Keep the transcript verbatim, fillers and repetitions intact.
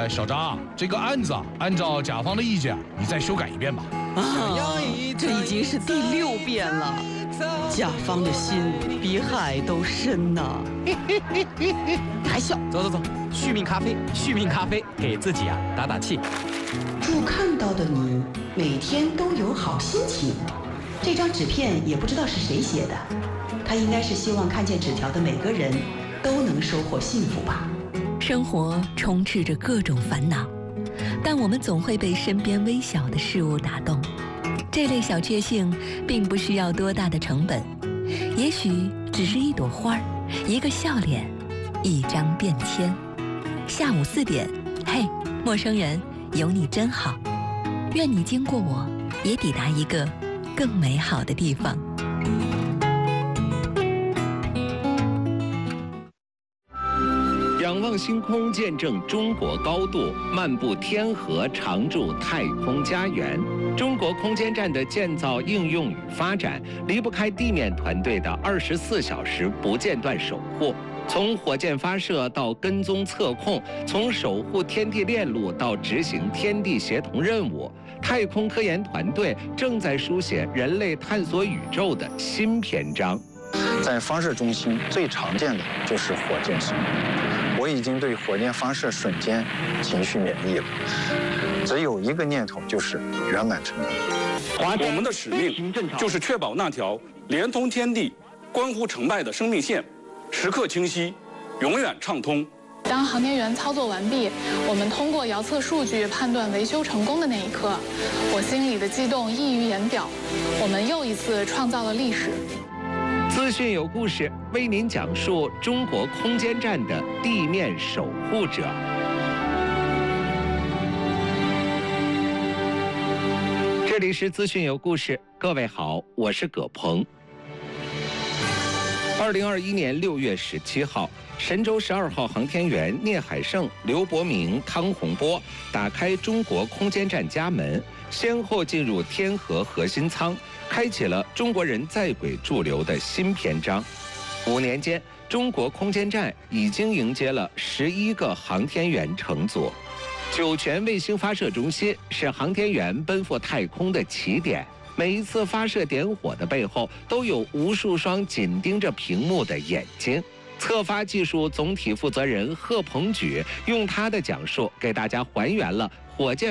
呃，小张，这个案子啊，按照甲方的意见，你再修改一遍吧。 啊，这已经是第六遍了，甲方的心比海都深呐。你还笑？ 走走走，续命咖啡，续命咖啡，给自己啊打打气。 祝看到的你每天都有好心情。这张纸片也不知道是谁写的，他应该是希望看见纸条的每个人都能收获幸福吧。 生活充斥着各种烦恼，但我们总会被身边微小的事物打动。这类小确幸并不需要多大的成本，也许只是一朵花儿，一个笑脸，一张便签。下午四点，嘿，陌生人，有你真好。愿你经过我，也抵达一个更美好的地方。 仰望星空，见证中国高度；漫步天河，常驻太空家园。中国空间站的建造、应用与发展，离不开地面团队的二十四小时不间断守护。从火箭发射到跟踪测控，从守护天地链路到执行天地协同任务，太空科研团队正在书写人类探索宇宙的新篇章。 在发射中心最常见的就是火箭声，我已经对火箭发射瞬间情绪免疫了，只有一个念头，就是圆满成功。 我们的使命就是确保那条连通天地、关乎成败的生命线时刻清晰，永远畅通。 当航天员操作完毕，我们通过遥测数据判断维修成功的那一刻，我心里的激动溢于言表。我们又一次创造了历史。 资讯有故事，为您讲述中国空间站的地面守护者。这里是资讯有故事，各位好，我是葛鹏。二零二一年六月十七号，神舟十二号航天员聂海胜、刘伯明、汤洪波打开中国空间站家门，先后进入天河核心舱，开启了中国人在轨驻留的新篇章。五年间，中国空间站已经迎接了十一个航天员乘组。酒泉卫星发射中心是航天员奔赴太空的起点。每一次发射点火的背后，都有无数双紧盯着屏幕的眼睛。测发技术总体负责人贺鹏举用他的讲述，给大家还原了火箭